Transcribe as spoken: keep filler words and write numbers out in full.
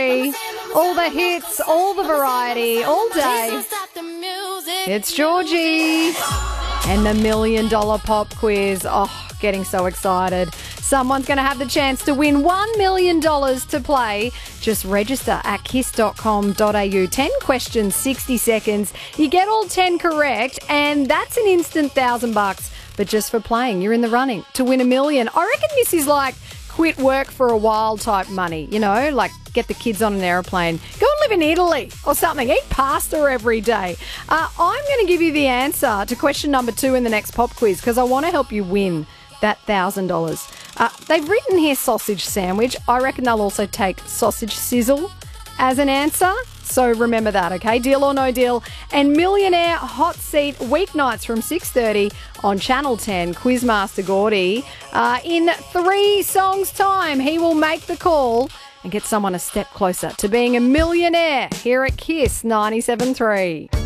All the hits, all the variety, all day. It's Georgie. And the Million Dollar Pop Quiz. Oh, getting so excited. Someone's going to have the chance to win one million dollars to play. Just register at kiss dot com dot a u. ten questions, sixty seconds. You get all ten correct, and that's an instant thousand bucks. But just for playing, you're in the running to win a million. I reckon this is like quit work for a while type money, you know, like get the kids on an airplane, go and live in Italy or something, eat pasta every day. Uh, I'm going to give you the answer to question number two in the next pop quiz because I want to help you win that one thousand dollars. Uh, they've written here sausage sandwich. I reckon they'll also take sausage sizzle as an answer. So remember that, okay? Deal or no deal. And Millionaire Hot Seat weeknights from six thirty on Channel ten. Quizmaster Gordy. Uh, in three songs' time, he will make the call and get someone a step closer to being a millionaire here at Kiss ninety-seven point three.